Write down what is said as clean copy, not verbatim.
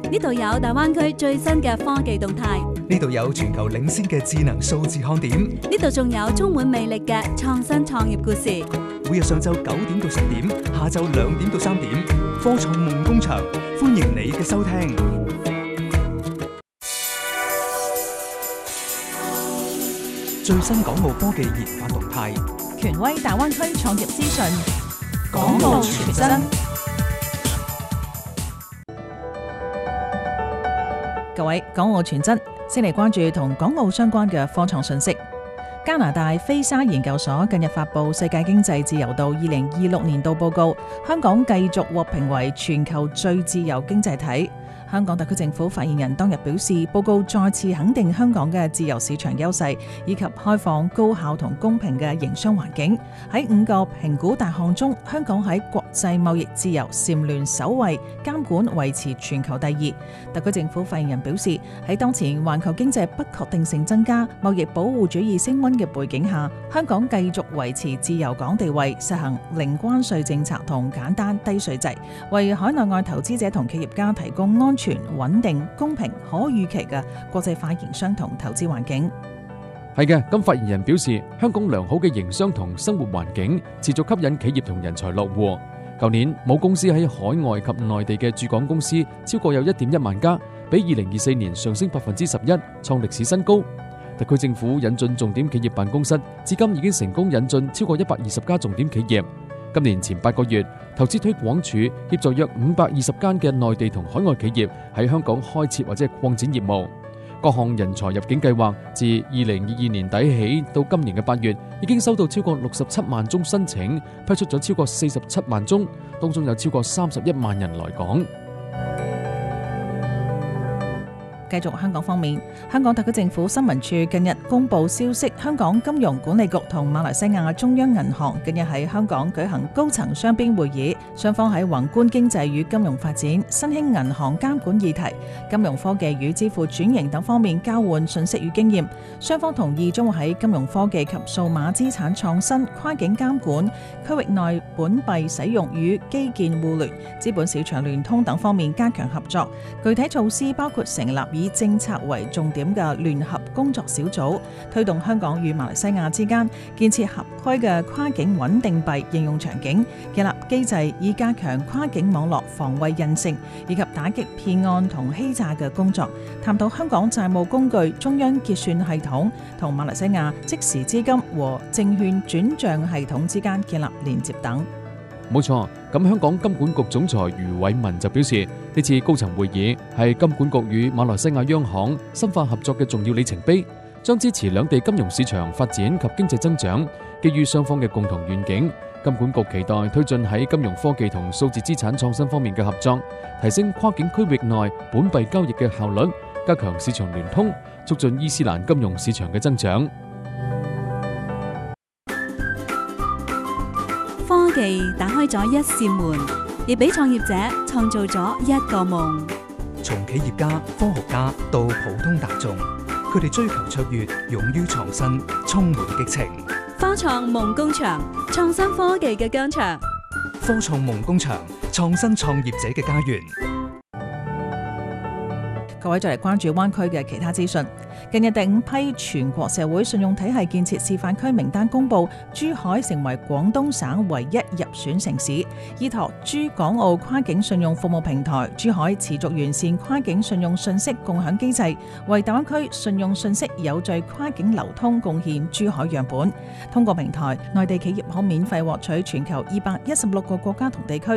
呢度有大灣區最新嘅科技動態， 呢度有全球領先嘅智能數字看點， 呢度仲有充滿魅力嘅創新創業故事。 每日上晝9點到10點，下晝2點到3點，科創夢工場，歡迎你嘅收聽。最新港澳科技研發動態， 權威大灣區創業資訊， 港澳全真。 各位，港澳全真，先嚟關注同港澳相關嘅科創信息。加拿大菲沙研究所近日發布《世界經濟自由度2026年度報告》，香港繼續獲評為全球最自由經濟體。香港特區政府發言人當日表示，報告再次肯定香港嘅自由市場優勢，以及開放、高效同公平嘅營商環境。喺5個評估大項中，香港喺國際貿易自由蟬聯首位，監管維持全球第2。特區政府發言人表示，喺當前環球經濟不確定性增加、貿易保護主義升溫嘅背景下，香港繼續維持自由港地位，實行零關稅政策同簡單低稅制，為海內外投資者同企業家提供安全、穩定、公平、可預期嘅國際化營商同投資環境。 係嘅，咁發言人表示，香港良好嘅營商同生活環境持續吸引企業同人才落戶。舊年母公司喺海外及內地嘅駐港公司超過有1.1萬家，比2024年上升11%，創歷史新高。特區政府引進重點企業辦公室，至今已經成功引進超過120家重點企業。今年前8個月，投資推廣署協助約520間嘅內地同海外企業喺香港開設或者擴展業務。各項人才入境計劃自2022年底起到今年嘅8月，已經收到超過67萬宗申請，批出咗超過47萬宗，當中有超過31萬人來港。 繼續香港方面，香港特區政府新聞處近日公布消息，香港金融管理局同馬來西亞中央銀行近日喺香港舉行高層雙邊會議，雙方喺宏觀經濟與金融發展、新興銀行監管議題、金融科技與支付轉型等方面交換信息與經驗。雙方同意將會喺金融科技及數碼資產創新、跨境監管、區域內本幣使用與基建互聯、資本市場聯通等方面加強合作。具體措施包括成立以政策為重點嘅聯合工作小組，推動香港與馬來西亞之間建設合規嘅跨境穩定幣應用場景，建立機制以加強跨境網絡防偽韌性，以及打擊騙案同欺詐嘅工作。探討香港債務工具中央結算系統同馬來西亞即時資金和證券轉賬系統之間建立連接等。 冇錯，咁香港金管局總裁余偉文就表示，呢次高層會議係金管局與馬來西亞央行深化合作嘅重要里程碑，將支持兩地金融市場發展及經濟增長。基於雙方嘅共同願景，金管局期待推進喺金融科技同數字資產創新方面嘅合作，提升跨境區域內本幣交易嘅效率，加強市場聯通，促進伊斯蘭金融市場嘅增長。 科技打開咗一扇門，亦俾創業者創造咗一個夢。 從企業家、科學家到普通大眾，佢哋追求卓越，勇於創新，充滿激情。 科創夢工場，創新科技嘅疆場。 科創夢工場，創新創業者嘅家園。 各位再嚟關注灣區嘅其他資訊。近日第5批全國社會信用體系建設示範區名單公佈，珠海成為廣東省唯一入選城市。依託珠港澳跨境信用服務平台，珠海持續完善跨境信用信息共享機制，為大灣區信用信息有序跨境流通貢獻珠海樣本。通過平台，內地企業可免費獲取全球216個國家同地區